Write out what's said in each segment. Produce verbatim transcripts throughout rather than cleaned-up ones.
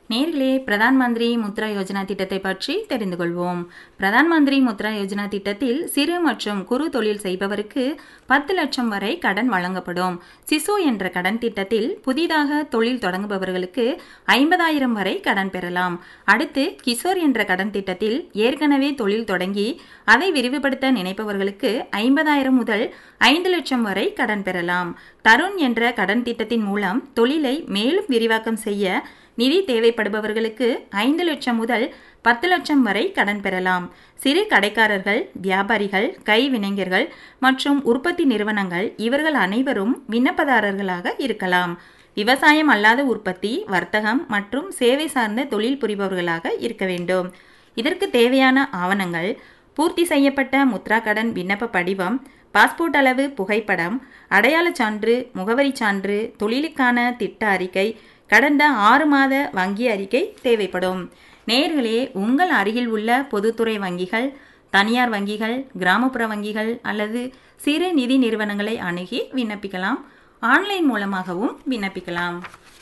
நேர்களே, பிரதான் மந்திரி முத்ரா யோஜனா திட்டத்தை பற்றி தெரிந்து கொள்வோம். பிரதான் மந்திரி முத்ரா யோஜனா திட்டத்தில் சிறு மற்றும் குறு தொழில் செய்பவருக்கு பத்து லட்சம் வரை கடன் வழங்கப்படும். சிசு என்ற கடன் திட்டத்தில் புதிதாக தொழில் தொடங்குபவர்களுக்கு ஐம்பதாயிரம் வரை கடன் பெறலாம். அடுத்து கிஷோர் என்ற கடன் திட்டத்தில் ஏற்கனவே தொழில் தொடங்கி அதை விரிவுபடுத்த நினைப்பவர்களுக்கு ஐம்பதாயிரம் முதல் ஐந்து லட்சம் வரை கடன் பெறலாம். தருண் என்ற கடன் திட்டத்தின் மூலம் தொழிலை மேலும் விரிவாக்கம் செய்ய நிதி தேவைப்படுபவர்களுக்கு ஐந்து லட்சம் முதல் பத்து லட்சம் வரை கடன் பெறலாம். சிறு கடைக்காரர்கள், வியாபாரிகள், கைவினைஞர்கள் மற்றும் உற்பத்தி நிறுவனங்கள் இவர்கள் அனைவரும் விண்ணப்பதாரர்களாக இருக்கலாம். விவசாயம் அல்லாத உற்பத்தி, வர்த்தகம் மற்றும் சேவை சார்ந்த தொழில் புரிபவர்களாக இருக்க வேண்டும். இதற்கு தேவையான ஆவணங்கள்: பூர்த்தி செய்யப்பட்ட முத்ரா கடன் விண்ணப்ப படிவம், பாஸ்போர்ட் அளவு புகைப்படம், அடையாள சான்று, முகவரி சான்று, தொழிலுக்கான திட்ட அறிக்கை, கடந்த ஆறு மாத வங்கி அறிக்கை தேவைப்படும். நேயர்களே, உங்கள் அருகில் உள்ள பொதுத்துறை வங்கிகள், தனியார் வங்கிகள், கிராமப்புற வங்கிகள் அல்லது சிறு நிதி நிறுவனங்களை அணுகி விண்ணப்பிக்கலாம். ஆன்லைன் மூலமாகவும் விண்ணப்பிக்கலாம்.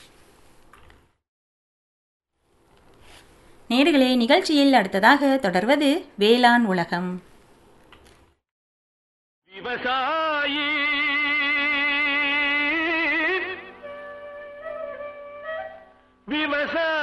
நேயர்களே, நிகழ்ச்சியில் அடுத்ததாக தொடர்வது வேளாண் உலகம். விவசாயி விவசாயி